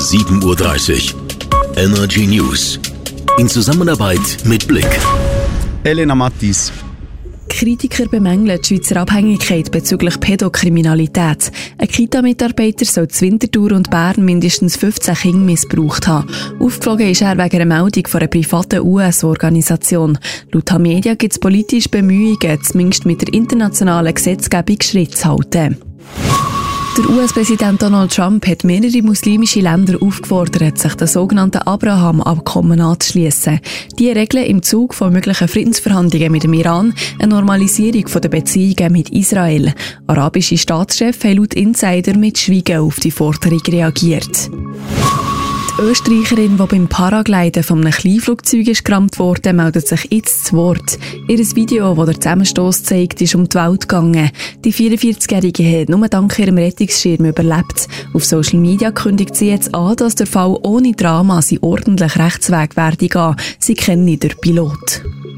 7:30 Uhr. Energy News. In Zusammenarbeit mit Blick. Elena Mattis. Kritiker bemängeln die Schweizer Abhängigkeit bezüglich Pädokriminalität. Ein Kita-Mitarbeiter soll in Winterthur und Bern mindestens 15 Kinder missbraucht haben. Aufgeflogen ist er wegen einer Meldung von einer privaten US-Organisation. Laut Tamedia gibt es politische Bemühungen, zumindest mit der internationalen Gesetzgebung Schritt zu halten. Der US-Präsident Donald Trump hat mehrere muslimische Länder aufgefordert, sich dem sogenannten Abraham-Abkommen anzuschliessen. Die regeln im Zug von möglichen Friedensverhandlungen mit dem Iran eine Normalisierung der Beziehungen mit Israel. Arabische Staatschefs haben laut Insider mit Schweigen auf die Forderung reagiert. Die Österreicherin, die beim Paragliden von einem Kleinflugzeug gerammt wurde, meldet sich jetzt zu Wort. Ihr Video, das den Zusammenstoss zeigt, ist um die Welt gegangen. Die 44-Jährige hat nur dank ihrem Rettungsschirm überlebt. Auf Social Media kündigt sie jetzt an, dass der Fall ohne Drama seinen ordentlichen Rechtsweg werde gehen. Sie kennen den Pilot.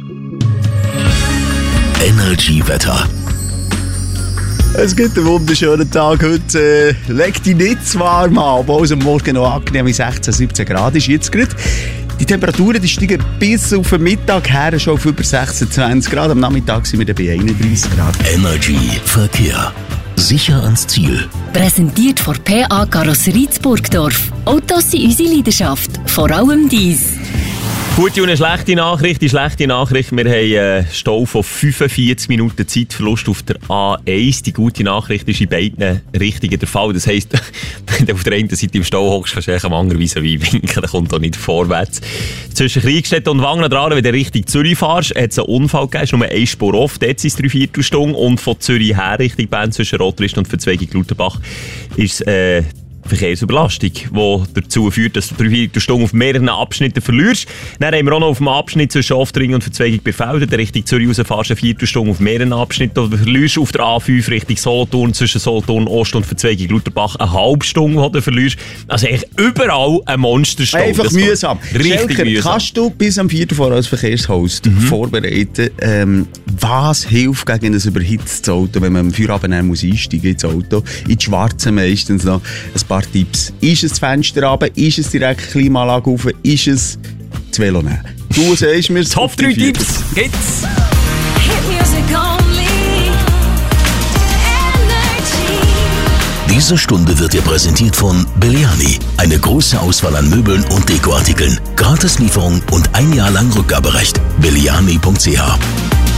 Energy-Wetter. Es gibt einen wunderschönen Tag heute. Leg dich nicht zu warm an, obwohl es am Morgen noch angenehm 16, 17 Grad ist. Jetzt gerade. Die Temperaturen die steigen bis auf den Mittag her schon auf über 26 Grad. Am Nachmittag sind wir dann bei 31 Grad. Energy Verkehr. Sicher ans Ziel. Präsentiert von PA Karosserie Burgdorf. Autos sind unsere Leidenschaft. Vor allem dies. Gute und eine schlechte Nachricht. Die schlechte Nachricht, wir haben einen Stau von 45 Minuten Zeitverlust auf der A1. Die gute Nachricht ist in beiden Richtungen der Fall. Das heisst, wenn du auf der einen Seite im Stau hockst, kannst du am anderen vis-à-vis winken. Dann kommt auch nicht vorwärts. Zwischen Kriegstedt und Wangen dran, wenn du Richtung Zürich fährst, hat es einen Unfall gegeben. Es ist nur eine Spur off. Dort sind es 3/4 Stunden. Und von Zürich her Richtung Bern zwischen Rotrist und Verzweigung Lauterbach ist Verkehrsüberlastung, die dazu führt, dass du 3/4 Stunden auf mehreren Abschnitten verlierst. Dann haben wir auch noch auf dem Abschnitt zwischen Oftringen und Verzweigung bei Felden, der Richtung Zürich raus fährst du 1/4 Stunde auf mehreren Abschnitten. Oder verlierst auf der A5 Richtung Solothurn, zwischen Solothurn Ost und Verzweigung Lauterbach eine halbe Stunde, die du verlierst. Also eigentlich überall ein Monsterstau. Einfach mühsam. Richtig Schelker, mühsam. kannst du bis am 4. vor als Verkehrshost vorbereiten, was hilft gegen ein überhitztes Auto, wenn man am Feierabend einsteigen ins Auto, in die Schwarzen meistens noch ein paar Tipps. Ist es das Fenster runter? Ist es direkt Klimaanlage rauf? Ist es das Velo nehmen? Du sagst mir Top 3 Tipps gibt's! Diese Stunde wird dir präsentiert von Belliani. Eine große Auswahl an Möbeln und Dekoartikeln. Gratislieferung und 1 Jahr lang Rückgaberecht. Belliani.ch